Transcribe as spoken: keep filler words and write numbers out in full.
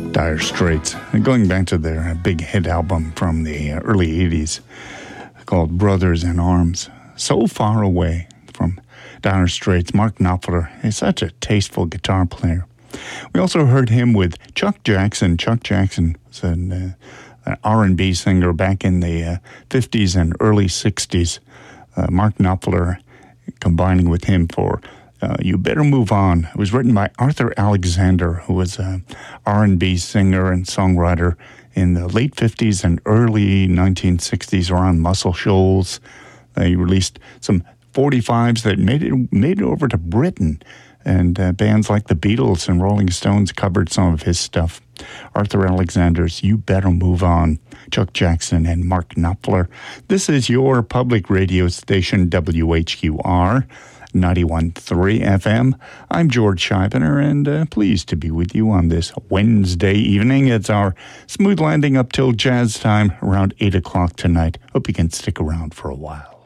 Dire Straits, going back to their big hit album from the early eighties called Brothers in Arms. So Far Away from Dire Straits. Mark Knopfler is such a tasteful guitar player. We also heard him with Chuck Jackson. Chuck Jackson was an, uh, an R and B singer back in the uh, fifties and early sixties. Uh, Mark Knopfler combining with him for Uh, You Better Move On. It was written by Arthur Alexander, who was an R and B singer and songwriter in the late fifties and early nineteen sixties around Muscle Shoals. Uh, he released some forty-fives that made it made it over to Britain, and uh, bands like the Beatles and Rolling Stones covered some of his stuff. Arthur Alexander's You Better Move On, Chuck Jackson and Mark Knopfler. This is your public radio station, W H Q R. ninety-one point three F M. I'm George Scheibner, and uh, pleased to be with you on this Wednesday evening. It's our smooth landing up till jazz time around eight o'clock tonight. Hope you can stick around for a while.